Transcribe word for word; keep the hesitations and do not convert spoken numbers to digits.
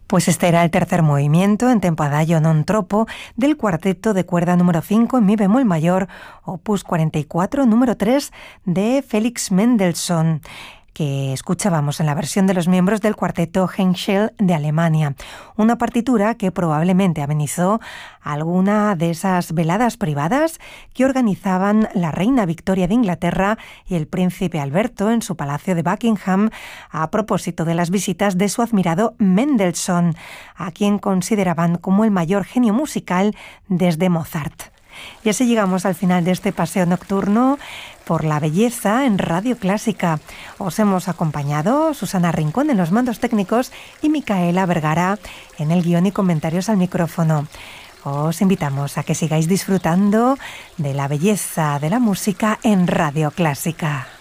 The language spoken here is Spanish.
Pues este era el tercer movimiento en tempo adagio non troppo del cuarteto de cuerda número cinco en mi bemol mayor, opus cuarenta y cuatro, número tres de Felix Mendelssohn, que escuchábamos en la versión de los miembros del cuarteto Henschel de Alemania, una partitura que probablemente amenizó alguna de esas veladas privadas que organizaban la reina Victoria de Inglaterra y el príncipe Alberto en su palacio de Buckingham a propósito de las visitas de su admirado Mendelssohn, a quien consideraban como el mayor genio musical desde Mozart. Y así llegamos al final de este paseo nocturno por la belleza en Radio Clásica. Os hemos acompañado Susana Rincón en los mandos técnicos y Micaela Vergara en el guión y comentarios al micrófono. Os invitamos a que sigáis disfrutando de la belleza de la música en Radio Clásica.